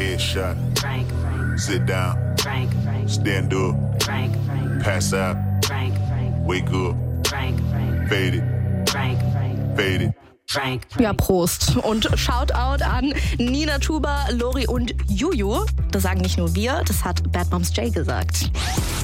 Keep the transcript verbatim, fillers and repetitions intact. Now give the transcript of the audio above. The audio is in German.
Headshot. Frank. Sit down. Frank. Stand up. Frank. Pass out. Frank. Wake up. Frank. Fade it. Frank. Fade it. Frank. Ja, Prost. Und Shoutout an Nina Chuba, Lori und Juju. Das sagen nicht nur wir, das hat Bad Moms J gesagt.